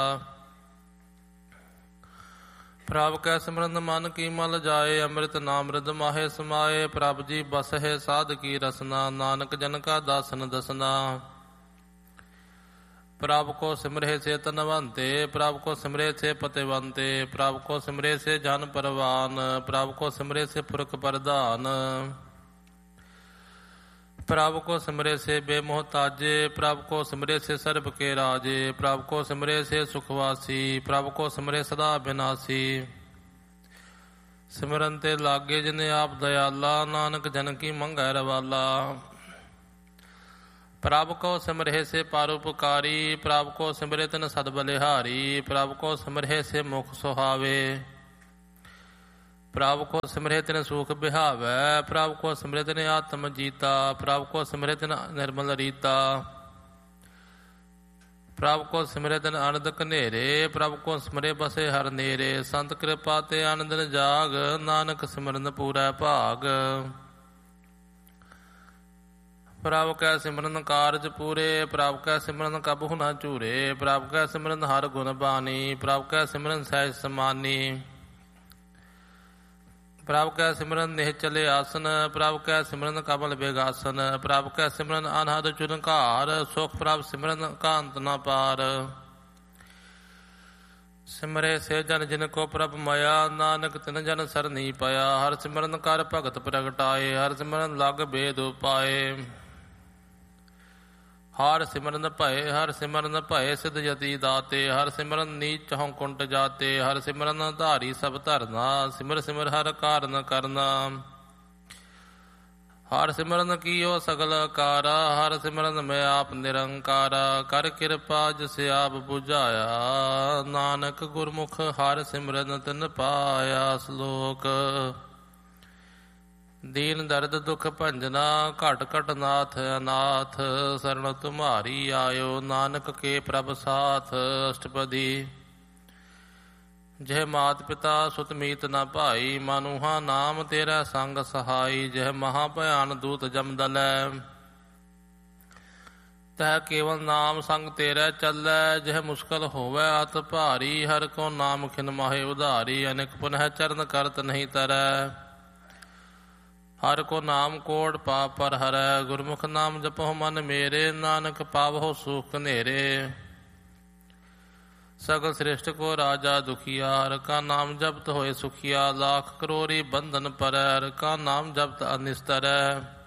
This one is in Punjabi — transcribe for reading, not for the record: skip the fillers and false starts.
ਪ੍ਰਭ ਕੈ ਸਿਮਰਨ ਮਨ ਕੀ ਮਲ ਜਾਏ, ਅੰਮ੍ਰਿਤ ਨਾਮ ਰਿਦ ਮਾਹੇ ਸਮਾਏ। ਪ੍ਰਭ ਜੀ ਬਸਹਿ ਸਾਧ ਕੀ ਰਸਨਾ, ਨਾਨਕ ਜਨ ਕਾ ਦਾਸਨ ਦਸਨਾ। ਪ੍ਰਭ ਕੋ ਸਿਮਰੇ ਸੇ ਤਨਵੰਤੇ, ਪ੍ਰਭ ਕੋ ਸਿਮਰੇ ਸੇ ਪਤਿਵੰਤੇ। ਪ੍ਰਭ ਕੋ ਸਿਮਰੇ ਸੇ ਜਨ ਪਰਵਾਨ, ਪ੍ਰਭ ਕੋ ਸਿਮਰੇ ਸੇ ਪੁਰਖ ਪ੍ਰਧਾਨ। ਪ੍ਰਭ ਕੋ ਸਿਮਰੇ ਸੇ ਬੇਮੋਹਤਾਜੇ, ਪ੍ਰਭ ਕੋ ਸਿਮਰੇ ਸੇ ਸਰਬ ਕੇ ਰਾਜੇ। ਪ੍ਰਭ ਕੋ ਸਿਮਰੇ ਸੇ ਸੁਖਵਾਸੀ, ਪ੍ਰਭ ਕੋ ਸਿਮਰੇ ਸਦਾ ਬਿਨਾਸੀ। ਸਿਮਰਨ ਤੇ ਲਾਗੇ ਜਿਨੇ ਆਪ ਦਇਆਲਾ, ਨਾਨਕ ਜਨ ਕੀ ਮੰਗੈ ਰਵਾਲਾ। ਪ੍ਰਭ ਕੋ ਸਿਮਰੇ ਸੇ ਪਰਉਪਕਾਰੀ, ਪ੍ਰਭ ਕੋ ਸਿਮਰੇ ਤਿਨ ਸਦ ਬਲਿਹਾਰੀ। ਪ੍ਰਭ ਕੋ ਸਿਮਰੇ ਸੇ ਮੁਖ ਸੁਹਾਵੇ, ਪ੍ਰਭ ਕੋ ਸਿਮਰੇ ਤਿਨ ਸੂਖ ਬਿਹਾਵੈ। ਪ੍ਰਭ ਕੋ ਸਿਮਰੇ ਤਿਨ ਆਤਮ ਜੀਤਾ, ਪ੍ਰਭ ਕੋ ਸਿਮਰੇ ਤਿਨ ਨਿਰਮਲ ਰੀਤਾ। ਪ੍ਰਭ ਕੋ ਸਿਮਰੇ ਤਿਨ ਆਨੰਦ ਕਨੇਰੇ, ਪ੍ਰਭ ਕੋ ਸਿਮਰੇ ਬਸੇ ਹਰ ਨੇਰੇ। ਸੰਤ ਕਿਰਪਾ ਤੇ ਆਨੰਦਨ ਜਾਗ, ਨਾਨਕ ਸਿਮਰਨ ਪੂਰੈ ਭਾਗ। ਪ੍ਰਭ ਕੈ ਸਿਮਰਨ ਕਾਰਜ ਪੂਰੇ, ਪ੍ਰਭ ਕੈ ਸਿਮਰਨ ਕਬਹੁ ਨ ਝੂਰੇ। ਪ੍ਰਭ ਕੈ ਸਿਮਰਨ ਹਰ ਗੁਣ ਬਾਣੀ, ਪ੍ਰਭ ਕੈ ਸਿਮਰਨ ਸਹਿਜ ਸਮਾਨੀ। ਪ੍ਰਭ ਕੈ ਸਿਮਰਨ ਨਿਹਚਲ ਆਸਨ, ਪ੍ਰਭ ਕੈ ਸਿਮਰਨ ਕਮਲ ਬੇਗਾਸਨ। ਪ੍ਰਭ ਕੈ ਸਿਮਰਨ ਅਨਹਦ ਚੁਨਕਾਰ, ਸੁਖ ਪ੍ਰਭ ਸਿਮਰਨ ਕਾ ਅੰਤ ਨ ਪਾਰ। ਸਿਮਰੇ ਸੇ ਜਨ ਜਿਨ ਕੋ ਪ੍ਰਭ ਮਾਇਆ, ਨਾਨਕ ਤਿਨ ਜਨ ਸਰਨੀ ਪਾਇਆ। ਹਰ ਸਿਮਰਨ ਕਰ ਭਗਤ ਪ੍ਰਗਟਾਏ, ਹਰ ਸਿਮਰਨ ਲਗ ਬੇਦ ਉਪਾਏ। ਹਰ ਸਿਮਰਨ ਭਏ, ਹਰ ਸਿਮਰਨ ਭਏ ਸਿਧ ਜਤੀ ਦਾਤੇ। ਹਰ ਸਿਮਰਨ ਨੀਚ ਚਹੁ ਕੁੰਟ ਜਾਤੇ, ਹਰ ਸਿਮਰਨ ਧਾਰੀ ਸਭ ਧਰਨਾ। ਸਿਮਰ ਸਿਮਰ ਹਰ ਕਾਰਨ ਕਰਨਾ, ਹਰ ਸਿਮਰਨ ਕੀਓ ਸਗਲ ਕਾਰਾ। ਹਰ ਸਿਮਰਨ ਮੈਂ ਆਪ ਨਿਰੰਕਾਰਾ, ਕਰ ਕਿਰਪਾ ਜਿਸ ਆਪ ਬੁਝਾਇਆ। ਨਾਨਕ ਗੁਰਮੁਖ ਹਰ ਸਿਮਰਨ ਤਿਨ ਪਾਇਆ। ਸ਼ਲੋਕ। ਦੀਨ ਦਰਦ ਦੁਖ ਭੰਜਨਾ, ਘਟ ਘਟ ਨਾਥ ਅਨਾਥ। ਸਰਣ ਤੁਮਹਾਰੀ ਆਇਓ, ਨਾਨਕ ਕੇ ਪ੍ਰਭ ਸਾਥ। ਅਸ਼ਟਪਦੀ। ਜਹ ਮਾਤ ਪਿਤਾ ਸੁਤ ਮੀਤ ਨ ਭਾਈ, ਮਾਨੂਹਾ ਨਾਮ ਤੇਰਾ ਸੰਗ ਸਹਾਈ। ਜਹ ਮਹਾ ਭਿਆਨ ਦੂਤ ਜਮ ਦਲੈ, ਤਹ ਕੇਵਲ ਨਾਮ ਸੰਗ ਤੇਰਾ ਚੱਲੈ। ਜਹ ਮੁਸ਼ਕਲ ਹੋਵੈ ਅਤ ਭਾਰੀ, ਹਰ ਕੋ ਨਾਮ ਖਿਨ ਮਾਹੇ ਉਧਾਰੀ। ਅਨੇਕ ਪੁਨਹ ਚਰਨ ਕਰਤ ਨਹੀਂ ਤਰੈ, ਹਰ ਕੋ ਨਾਮ ਕੋਟ ਪਾਪ ਪਰ ਹਰੈ। ਗੁਰਮੁਖ ਨਾਮ ਜਪਹੁ ਮਨ ਮੇਰੇ, ਨਾਨਕ ਪਾਵਹੁ ਸੁਖ ਘਨੇਰੇ। ਸਗਲ ਸ੍ਰਿਸ਼ਟ ਕੋ ਰਾਜਾ ਦੁਖੀਆ, ਹਰ ਕਾ ਨਾਮ ਜਪਤ ਹੋਏ ਸੁਖੀਆ। ਲਾਖ ਕਰੋੜੀ ਬੰਧਨ ਪਰੈ, ਹਰ ਕਾ ਨਾਮ ਜਪਤ ਅਨਿਸਤਰੈ।